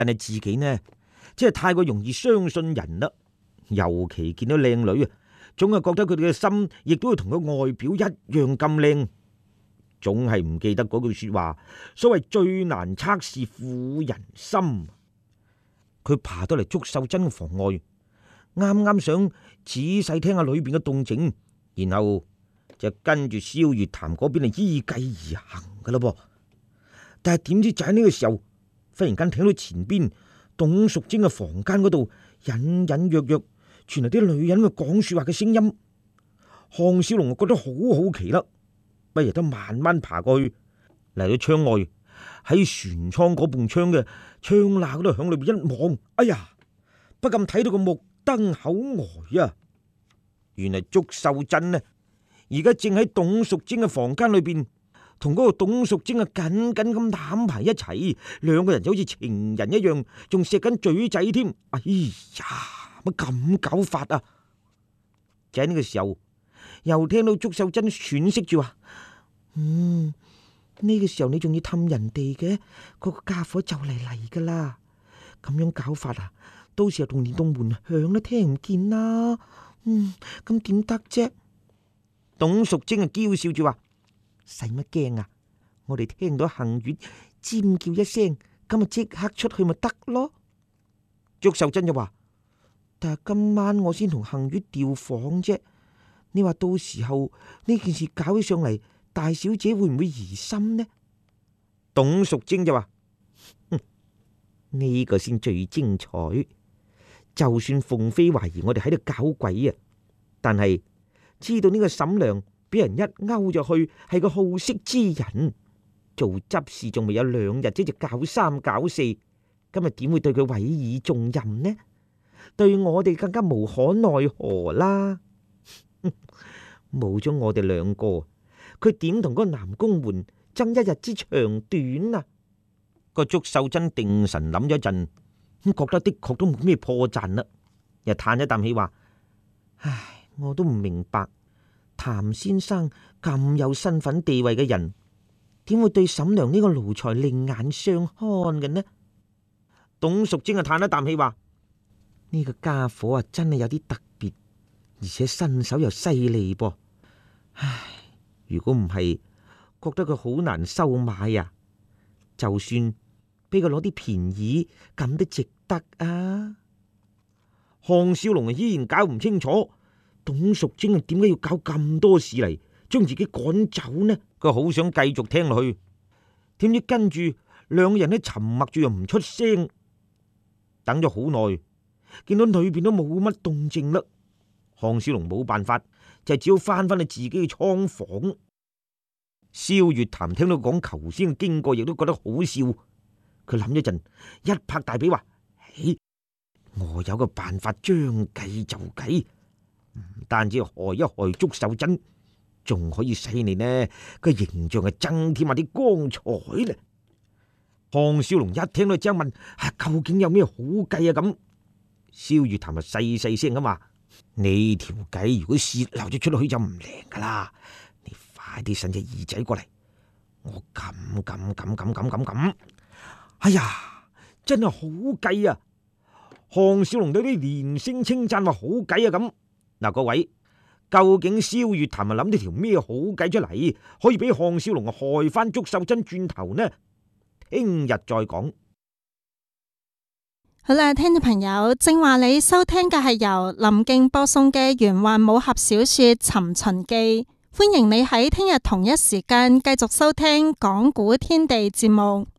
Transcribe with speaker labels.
Speaker 1: 但係自己呢，即係太過容易相信人啦。尤其見到靚女啊，總係覺得佢哋嘅心亦都會同佢外表一樣咁靚，總係唔記得嗰句說話，所謂最難測試婦人心。佢爬到嚟祝秀珍嘅房外，啱啱想仔細聽下裏邊嘅動靜，然後就跟住蕭月潭嗰邊係依計而行噶啦噃。但係點知就喺呢個時候，忽然間聽到前邊董淑貞嘅房間嗰度隱隱約約傳嚟啲女人嘅講說話嘅聲音。項少龍覺得好好奇啦，不如都慢慢爬過去，嚟到窗外，喺船艙嗰埲窗嘅窗罅嗰度向裏邊一望，哎呀，不禁睇到個目瞪口呆啊！原來祝秀珍呢，而家正喺董淑貞嘅房間裏邊，同嗰個董淑貞啊緊緊咁攬埋一齊，兩個人就好似情人一樣，仲錫緊嘴仔添。哎呀，乜咁搞法啊！就喺呢個時候，又聽到祝秀珍喘息住話：呢個時候你仲要氹人哋嘅，嗰個家伙就嚟噶啦！咁樣搞法啊，到時候同連棟門響都聽唔見啦。咁點得啫？董淑貞啊嬌笑住話：使乜驚啊？我哋聽到杏月尖叫一聲，咁啊即刻出去咪得咯。祝秀珍就話：但係今晚我先同杏月調房啫。你話到時候呢件事搞起上嚟，大小姐會唔會疑心呢？董淑貞就話：呢個先最精彩。就算鳳飛懷疑我哋喺度搞鬼啊，但係知道呢個沈良俾人一勾咗去係個好色之人，做執事仲未有2日啫，就搞3搞4，今日點會對佢委以重任呢？對我哋更加無可奈何啦。冇咗我哋兩個，佢點同嗰個南宮門爭一日之長短啊？個祝秀珍定神諗咗一陣，咁覺得的確都冇咩破綻啦，又嘆一啖氣話：唉，我都唔明白，譚先生咁有身份地位嘅人，點會對沈良呢個奴才另眼相看嘅呢？董淑貞啊嘆一啖氣話：呢個家伙啊真係有啲特別，而且身手又犀利噃。唉，如果唔係覺得佢好難收買啊，就算俾佢攞啲便宜，咁都值得啊！項少龍啊依然搞唔清楚董淑貞啊點解要搞咁多事嚟將自己趕走呢？佢好想繼續聽落去，點知跟住兩個人都沉默住又唔出聲，等咗好耐，見到裏邊都冇乜動靜啦。項少龍冇辦法，就只好翻返去自己嘅倉房。蕭月潭聽到講頭先嘅經過，亦都覺得好笑。佢諗一陣，一拍大髀話：我有個辦法，將計就計，唔單止害一害祝秀珍，仲可以使你呢個形象係增添下啲光彩咧。項少龍一聽到就問：究竟有咩好計啊？咁蕭月潭啊細細聲咁話：你條計如果洩漏咗出去就唔靈噶啦，你快啲伸隻耳仔過嚟，我咁。哎呀，真係好計啊！項少龍對啲連聲稱讚話好計啊！咁嗱，各位究竟蕭月潭啊諗到條咩好計出嚟，可以俾項少龍害翻祝秀珍轉頭呢？聽日再講。
Speaker 2: 好啦，聽眾朋友，正話你收聽嘅係由林敬播送嘅玄幻武俠小說《尋秦記》，歡迎你喺聽日同一時間繼續收聽講古天地節目。